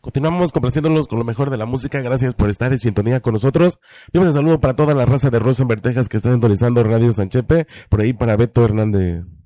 Continuamos complaciéndolos con lo mejor de la música. Gracias por estar en sintonía con nosotros. Un saludo para toda la raza de Rosenberg, Texas, que está sintonizando Radio Sanchepe. Por ahí para Beto Hernández.